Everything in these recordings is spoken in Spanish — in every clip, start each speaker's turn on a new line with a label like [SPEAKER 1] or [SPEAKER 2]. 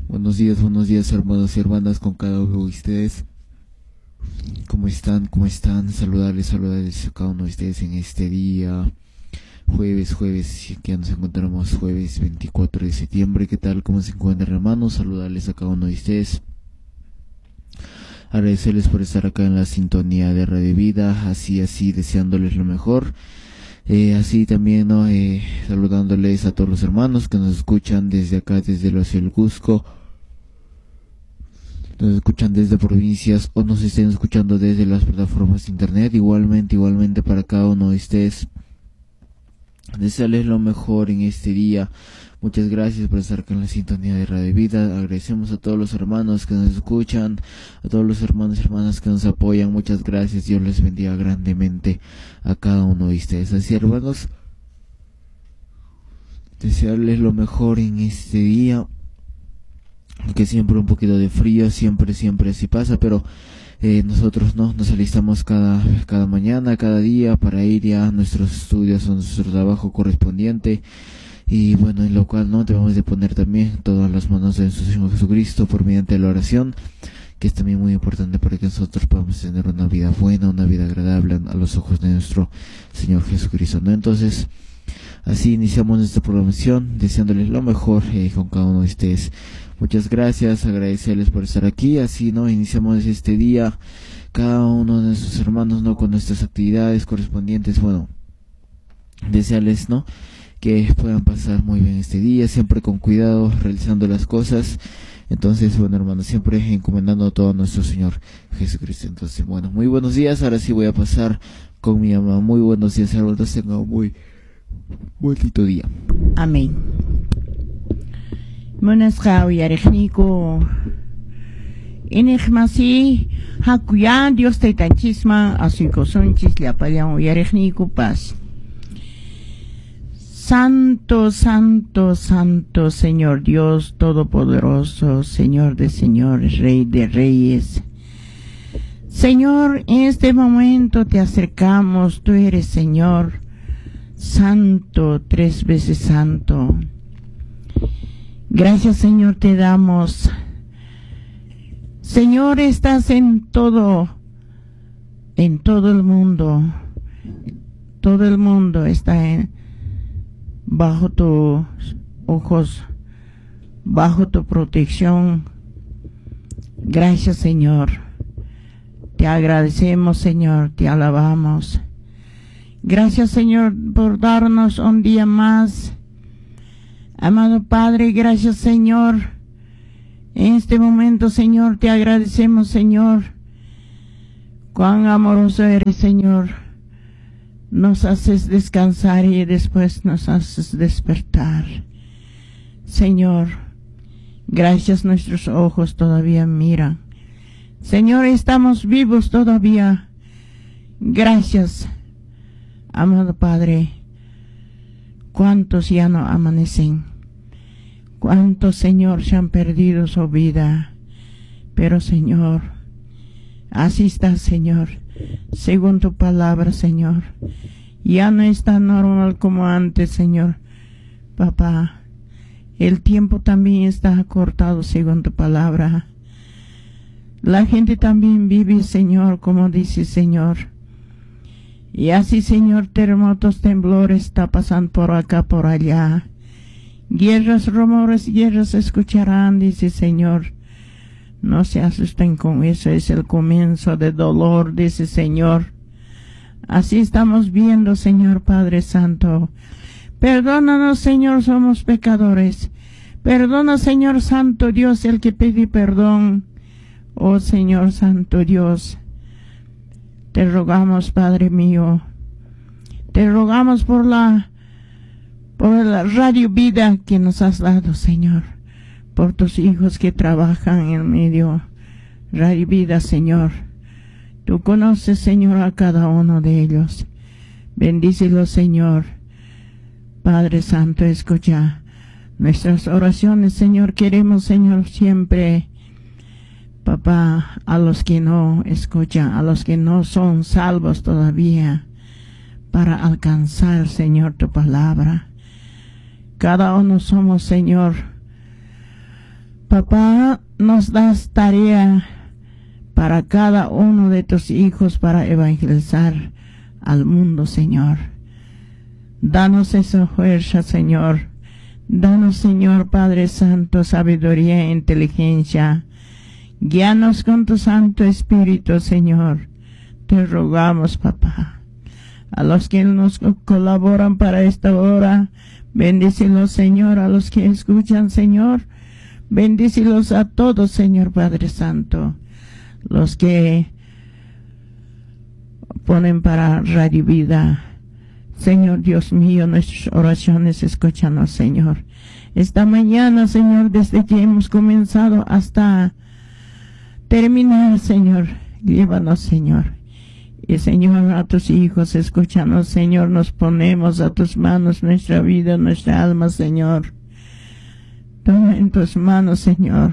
[SPEAKER 1] Buenos días hermanos y hermanas con cada uno de ustedes. ¿Cómo están? ¿Cómo están? Saludarles a cada uno de ustedes en este día, jueves, que ya nos encontramos jueves 24 de septiembre. ¿Qué tal? ¿Cómo se encuentran hermanos? Saludarles a cada uno de ustedes. Agradecerles por estar acá en la sintonía de Radio Vida, así, deseándoles lo mejor. Así también, saludándoles a todos los hermanos que nos escuchan desde acá, desde la ciudad del Cusco, nos escuchan desde provincias o nos estén escuchando desde las plataformas de internet. Igualmente para cada uno de ustedes, desearles lo mejor en este día. Muchas gracias por estar acá en la sintonía de Radio Vida. Agradecemos a todos los hermanos que nos escuchan, a todos los hermanos y hermanas que nos apoyan. Muchas gracias. Dios les bendiga grandemente a cada uno de ustedes. Así, hermanos, desearles lo mejor en este día. Aunque siempre un poquito de frío, siempre así pasa, pero nosotros nos alistamos cada mañana, cada día para ir ya a nuestros estudios, a nuestro trabajo correspondiente. Y bueno, en lo cual debemos de poner también todas las manos de nuestro Señor Jesucristo por mediante la oración, que es también muy importante para que nosotros podamos tener una vida buena, una vida agradable a los ojos de nuestro Señor Jesucristo, Entonces, así iniciamos nuestra programación, deseándoles lo mejor con cada uno de ustedes. Muchas gracias, agradecerles por estar aquí. Así, iniciamos este día, cada uno de nuestros hermanos, con nuestras actividades correspondientes. Bueno, desearles, que puedan pasar muy bien este día, siempre con cuidado, realizando las cosas. Entonces, bueno, hermanos, siempre encomendando todo a nuestro Señor Jesucristo. Entonces, bueno, muy buenos días. Ahora sí voy a pasar con mi mamá. Muy buenos días, hermanos. Tengan un muy bonito día.
[SPEAKER 2] Amén. Buenas yarechniku. Enigmasi hakuya Dios te tanchisma así llapallan yarechniku paz. Santo, santo, santo, Señor Dios Todopoderoso, Señor de señores, Rey de reyes. Señor, en este momento te acercamos, tú eres Señor, santo, 3 veces santo. Gracias, Señor, te damos. Señor, estás en todo el mundo. Todo el mundo está bajo tus ojos, bajo tu protección. Gracias, Señor. Te agradecemos, Señor, te alabamos. Gracias, Señor, por darnos un día más. Amado Padre, gracias, Señor. En este momento, Señor, te agradecemos, Señor. Cuán amoroso eres, Señor. Nos haces descansar y después nos haces despertar. Señor, gracias, nuestros ojos todavía miran. Señor, estamos vivos todavía. Gracias, amado Padre. ¿Cuántos ya no amanecen? ¿Cuántos, Señor, se han perdido su vida? Pero, Señor, así está, Señor. Según tu palabra, Señor, ya no es tan normal como antes, Señor. Papá, el tiempo también está acortado según tu palabra. La gente también vive, Señor, como dice, Señor. Y así, Señor, terremotos, temblores está pasando por acá, por allá. Guerras, rumores, guerras escucharán, dice, Señor. No se asusten con eso, es el comienzo de dolor, dice Señor. Así estamos viendo, Señor Padre Santo. Perdónanos, Señor, somos pecadores. Perdona, Señor Santo Dios, el que pide perdón. Oh Señor Santo Dios, te rogamos, Padre mío. Te rogamos por la Radio Vida que nos has dado, Señor. Por tus hijos que trabajan en medio Radio Vida, Señor. Tú conoces, Señor, a cada uno de ellos. Bendícelos, Señor. Padre Santo, escucha nuestras oraciones, Señor. Queremos, Señor, siempre, Papá, a los que no escuchan, a los que no son salvos todavía, para alcanzar, Señor, tu palabra. Cada uno somos, Señor, Papá, nos das tarea para cada uno de tus hijos para evangelizar al mundo, Señor. Danos esa fuerza, Señor. Danos, Señor Padre Santo, sabiduría e inteligencia. Guíanos con tu Santo Espíritu, Señor. Te rogamos, papá. A los que nos colaboran para esta hora, bendícelos, Señor. A los que escuchan, Señor, bendícelos a todos, Señor Padre Santo. Los que ponen para Radio Vida, Señor Dios mío, nuestras oraciones, escúchanos, Señor. Esta mañana, Señor, desde que hemos comenzado hasta terminar, Señor, llévanos, Señor. Y, Señor, a tus hijos, escúchanos, Señor, nos ponemos a tus manos nuestra vida, nuestra alma, Señor. Toma en tus manos, Señor.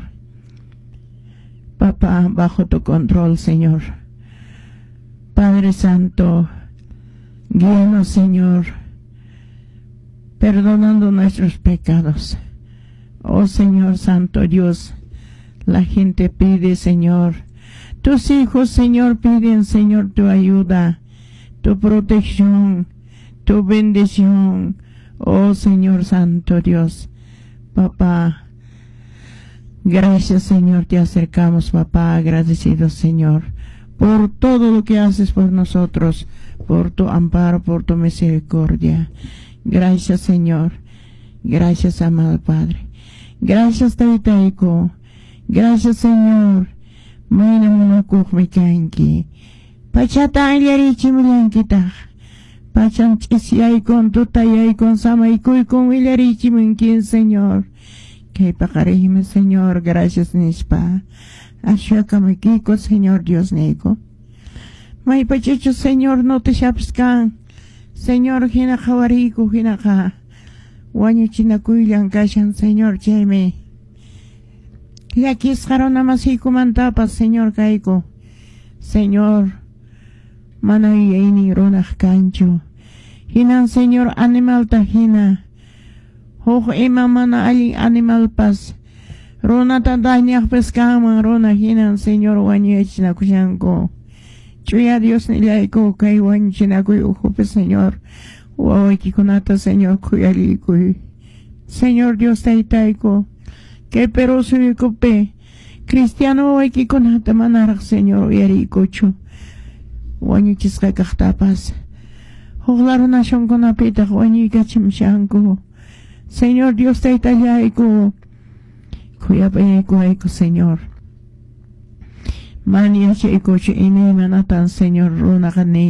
[SPEAKER 2] Papá, bajo tu control, Señor. Padre Santo, guíanos, Señor, perdonando nuestros pecados. Oh Señor Santo Dios, la gente pide, Señor. Tus hijos, Señor, piden, Señor, tu ayuda, tu protección, tu bendición. Oh Señor Santo Dios, papá, gracias, Señor, te acercamos, papá, agradecidos, Señor, por todo lo que haces por nosotros, por tu amparo, por tu misericordia. Gracias, Señor. Gracias, amado Padre. Gracias, Taitaico. Gracias, Señor. Mayna muna kukmikanki. Pachata ilyarichimuliankita. Pachan chisiaykon, tutayaykon, samaykuykon ilyarichimunkin, Señor. Kay pakarihime, Señor. Gracias, Nispa. Ashuakamikiko, Señor Dios Nico. May pachicho, Señor, no te shapskan. Señor, hinaka wariko, hinaka. Wanyo chinakuylan kashan, Señor, cheme. Yakis haronamasiku mantapas, Señor, kaiko. Señor, manayaini ronach kancho. Hinan, Señor, animal tahina. Hojo ema mana ali animal pas. Rona tadanyah pescama, rona hinan, Señor, wanyo chinakushanko. Chuya Dios nilayko kay wan chinakuy ujupe, Señor. Uaway kikunata, Señor, kuyalikuy. Señor Dios taitayko. Kay pero suyukupe. Cristiano uaway kikunata manarak, Señor, uyarikucho. Wanyo chiskay kaktapas. Hoglaro na siyang kunapitak, wanyo ikachimsyanko. Señor Dios taitayayko. Kuyapayayko ayko, Señor. Mania che ikoche ine manatan, Señor, runa kani.